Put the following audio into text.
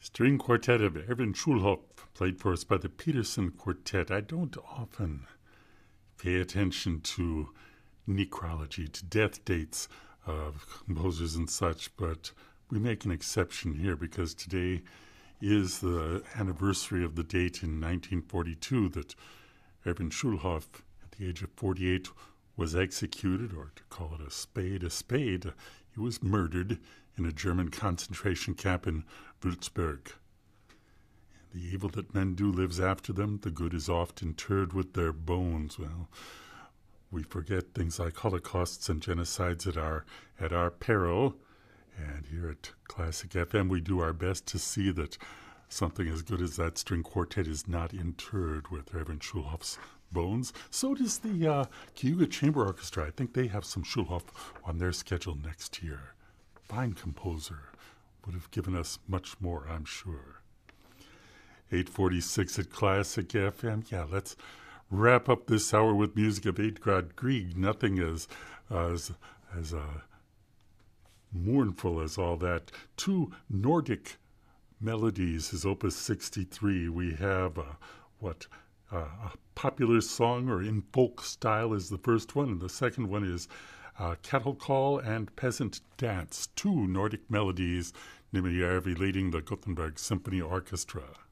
String quartet of Erwin Schulhoff, played for us by the Peterson Quartet. I don't often pay attention to necrology, to death dates of composers and such, but we make an exception here because today is the anniversary of the date in 1942 that Erwin Schulhoff, at the age of 48, was executed, or to call it a spade. He was murdered in a German concentration camp in Würzburg. The evil that men do lives after them. The good is oft interred with their bones. Well, we forget things like holocausts and genocides at our peril. And here at Classic FM, we do our best to see that something as good as that string quartet is not interred with Erwin Schulhoff's bones. So does the Cayuga Chamber Orchestra. I think they have some Schulhoff on their schedule next year. Fine composer. Would have given us much more, I'm sure. 8:46 at Classic FM. Yeah, let's wrap up this hour with music of Edvard Grieg. Nothing as mournful as all that. Two Nordic melodies is Opus 63. We have a popular song, or in folk style, is the first one, and the second one is Cattle Call and Peasant Dance. Two Nordic melodies, Nimi Järvi leading the Gothenburg Symphony Orchestra.